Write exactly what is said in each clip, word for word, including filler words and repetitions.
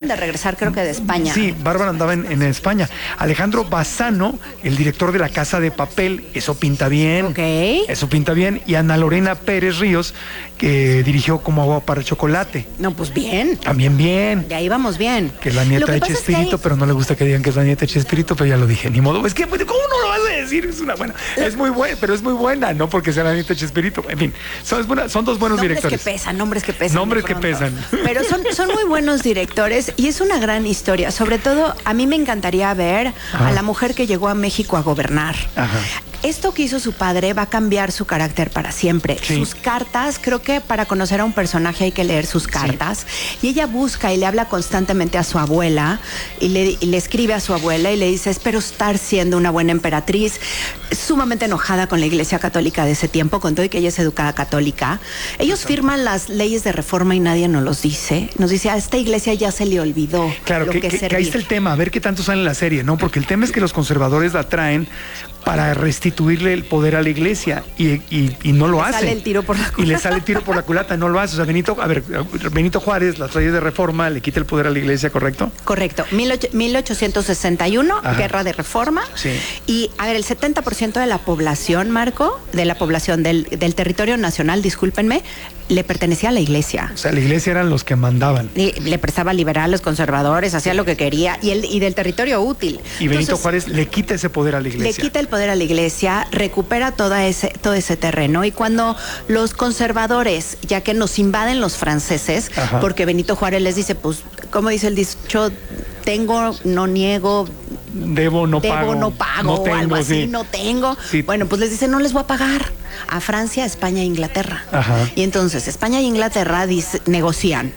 de regresar, creo que de España. Sí, Bárbara andaba en, en España. Alejandro Bassano, el director de La Casa de Papel, eso pinta bien. Ok. Eso pinta bien. Y Ana Lorena Pérez Ríos, que dirigió Como agua para el chocolate. No, pues bien. También bien. De ahí vamos bien. Que es la nieta de Chespirito, hay... pero no le gusta que digan que es la nieta de Chespirito, pero ya lo dije, ni modo. Es que, ¿cómo no lo vas a decir? Es una buena. Es muy buena, pero es muy buena, no porque sea la nieta de Chespirito. En fin, son, son dos buenos nombres directores. Nombres que pesan, nombres que pesan. Nombres que pesan. Pero son, son muy buenos directores y es una gran historia. Sobre todo, a mí me encantaría ver Ajá. a la mujer que llegó a México a gobernar. Ajá. Esto que hizo su padre va a cambiar su carácter para siempre. Sí. Sus cartas, creo que para conocer a un personaje hay que leer sus cartas. Sí. Y ella busca y le habla constantemente a su abuela y le, y le escribe a su abuela y le dice, espero estar siendo una buena emperatriz, sumamente enojada con la Iglesia Católica de ese tiempo, con todo y que ella es educada católica. Ellos firman las leyes de reforma y nadie nos los dice. Nos dice, a esta iglesia ya se le olvidó claro, lo que, que, que, que que ahí está el tema, a ver qué tanto sale en la serie, ¿no? Porque el tema es que los conservadores la traen para restituirle el poder a la iglesia y, y, y no lo le hace. Sale el tiro por la culata. Y le sale el tiro por la culata, no lo hace. O sea, Benito, a ver, Benito Juárez, las leyes de reforma, le quita el poder a la iglesia, ¿correcto? Correcto. mil ochocientos sesenta y uno, Ajá. guerra de reforma. Sí. Y, a ver, el setenta por ciento de la población, Marco, de la población del, del territorio nacional, discúlpenme, le pertenecía a la iglesia. O sea, la iglesia eran los que mandaban. Y le prestaba liberales, conservadores, hacía lo que quería, y, el, y del territorio útil. Y Benito Entonces, Juárez le quita ese poder a la iglesia. Le quita el poder a la iglesia, recupera toda ese, todo ese terreno. Y cuando los conservadores, ya que nos invaden los franceses, Ajá. porque Benito Juárez les dice, pues, como dice el dicho, tengo, no niego, Debo, no Debo, pago. no pago, no tengo, o algo así, sí. no tengo. Sí. Bueno, pues les dice, no les voy a pagar. A Francia, España e Inglaterra. Ajá. Y entonces, España e Inglaterra dice, negocian.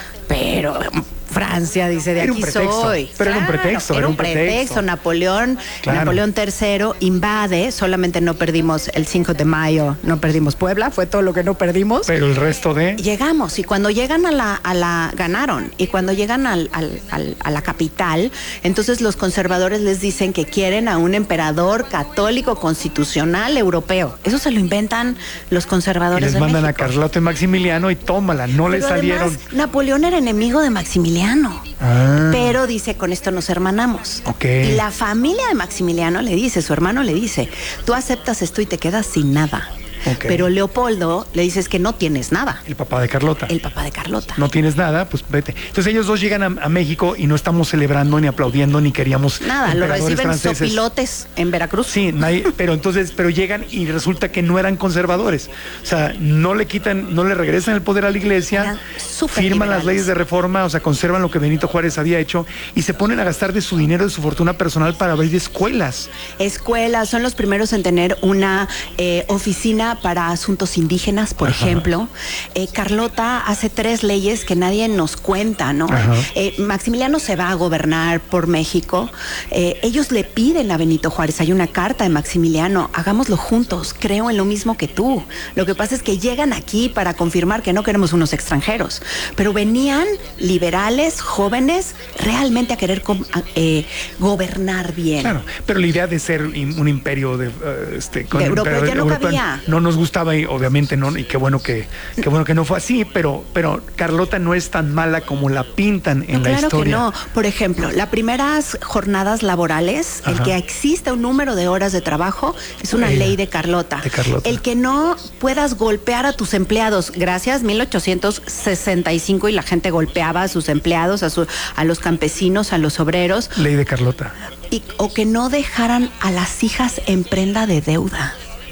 Pero Francia dice, de era aquí un pretexto, soy. Pero claro, era un pretexto. Era era un pretexto. pretexto. Napoleón, claro. Napoleón tercero invade, solamente no perdimos el cinco de mayo, no perdimos Puebla, fue todo lo que no perdimos. Pero el resto de... Llegamos, y cuando llegan a la, a la ganaron, y cuando llegan al, al, al, a la capital, entonces los conservadores les dicen que quieren a un emperador católico constitucional europeo. Eso se lo inventan los conservadores y les de mandan México. a Carlota y Maximiliano y tómala, no Pero le salieron. Además, Napoleón era enemigo de Maximiliano. Ah. Pero dice, con esto nos hermanamos. Okay. Y la familia de Maximiliano le dice, su hermano le dice, tú aceptas esto y te quedas sin nada. Okay. Pero Leopoldo le dice, es que no tienes nada. El papá de Carlota. El papá de Carlota. No tienes nada, pues vete. Entonces ellos dos llegan a, a México y no estamos celebrando, ni aplaudiendo, ni queríamos nada, lo reciben franceses. Sopilotes en Veracruz. Sí, nadie, pero entonces, pero llegan y resulta que no eran conservadores. O sea, no le quitan, no le regresan el poder a la iglesia, firman liberales. Las leyes de reforma, o sea, conservan lo que Benito Juárez había hecho y se ponen a gastar de su dinero, de su fortuna personal para abrir escuelas. Escuelas, son los primeros en tener una eh, oficina para asuntos indígenas, por Ajá. ejemplo. Eh, Carlota hace tres leyes que nadie nos cuenta, ¿no? Eh, Maximiliano se va a gobernar por México. Eh, ellos le piden a Benito Juárez, hay una carta de Maximiliano, hagámoslo juntos, creo en lo mismo que tú. Lo que pasa es que llegan aquí para confirmar que no queremos unos extranjeros, pero venían liberales, jóvenes, realmente a querer eh, gobernar bien. Claro, pero la idea de ser un imperio de, uh, este, con de Europa ya no Europa, cabía. No nos gustaba y obviamente no, y qué bueno que, qué bueno que no fue así, pero, pero Carlota no es tan mala como la pintan en no, la claro historia. Claro que no. Por ejemplo, las primeras jornadas laborales, Ajá. el que exista un número de horas de trabajo, es una Ella, ley de Carlota. de Carlota. El que no puedas golpear a tus empleados, gracias, mil ochocientos sesenta y cinco, y la gente golpeaba a sus empleados, a, su, a los campesinos, a los obreros. Ley de Carlota. Y, o que no dejaran a las hijas en prenda de deuda.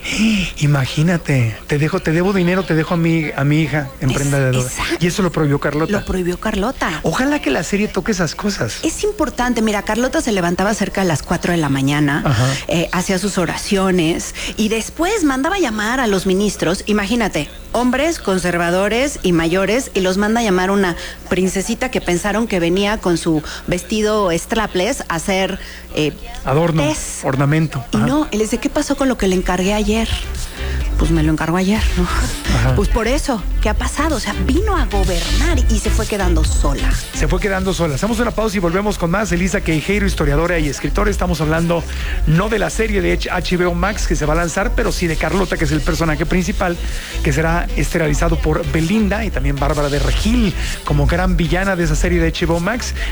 Imagínate, te dejo, te debo dinero, te dejo a mi, a mi hija en es, prenda de deuda. Y eso lo prohibió Carlota. Lo prohibió Carlota. Ojalá que la serie toque esas cosas. Es importante, mira, Carlota se levantaba cerca de las cuatro de la mañana, eh, hacía sus oraciones y después mandaba llamar a los ministros, imagínate, hombres conservadores y mayores, y los manda a llamar una princesita que pensaron que venía con su vestido strapless a hacer eh, adorno, tés. ornamento. Y Ajá. no, él dice, ¿qué pasó con lo que le encargué ayer? Pues me lo encargó ayer, ¿no? Ajá. Pues por eso, ¿qué ha pasado? O sea, vino a gobernar y se fue quedando sola. Se fue quedando sola. Hacemos una pausa y volvemos con más. Elisa Queijeiro, historiadora y escritora. Estamos hablando no de la serie de H B O Max que se va a lanzar, pero sí de Carlota, que es el personaje principal, que será estelarizado por Belinda y también Bárbara de Regil como gran villana de esa serie de H B O Max.